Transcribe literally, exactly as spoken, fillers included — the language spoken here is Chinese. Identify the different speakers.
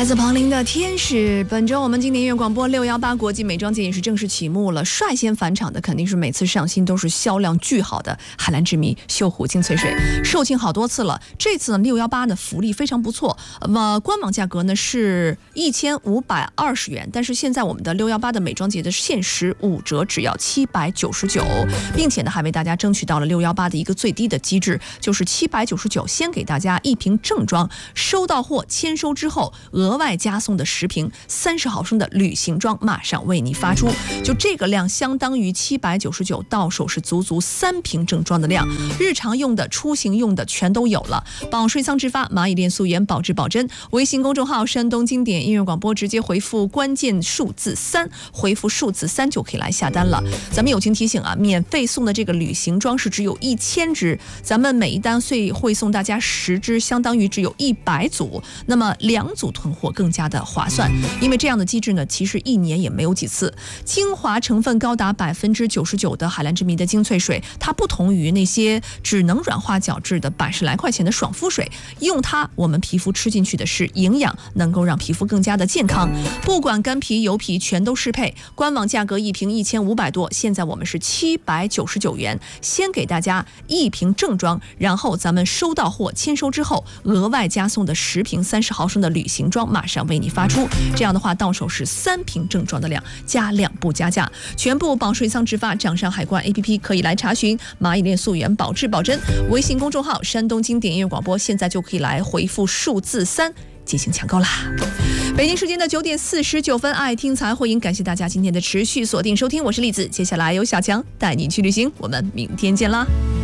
Speaker 1: 来自庞林的天使。本周我们经典音乐广播六一八国际美妆节也是正式启幕了，率先返场的肯定是每次上新都是销量巨好的海蓝之谜秀湖精粹水，售罄好多次了。这次呢六一八的福利非常不错，呃，官网价格呢是一千五百二十元，但是现在我们的六一八的美妆节的限时五折，只要七百九十九，并且呢还为大家争取到了六一八的一个最低的机制，就是七百九十九，先给大家一瓶正装，收到货签收之后，额外加送的十瓶三十毫升的旅行装，马上为你发出。就这个量相当于七百九十九，到手是足足三瓶正装的量，日常用的、出行用的全都有了。保水仓直发，蚂蚁链素颜，保质保真。微信公众号山东经典音乐广播，直接回复关键数字三，回复数字三就可以来下单了。咱们友情提醒啊，免费送的这个旅行装是只有一千支，咱们每一单会会送大家十支，相当于只有一百组。那么两组囤货更加的划算，因为这样的机制呢，其实一年也没有几次。精华成分高达百分之九十九的海蓝之谜的精粹水，它不同于那些只能软化角质的百十来块钱的爽肤水，用它我们皮肤吃进去的是营养，能够让皮肤更加的健康。不管干皮油皮全都适配，官网价格一瓶一千五百多，现在我们是七百九十九元，先给大家一瓶正装，然后咱们收到货签收之后，额外加送的十瓶三十毫升的旅行装，马上为你发出。这样的话到手是三瓶正装的量，加两不加价。全部保水仓直发，掌上海关 A P P 可以来查询。蚂蚁链素颜，保质保真。微信公众号山东经典音乐广播，现在就可以来回复数字三进行抢购啦。北京时间的九点四十九分，爱听才会赢，感谢大家今天的持续锁定收听，我是栗子，接下来由小强带你去旅行，我们明天见啦。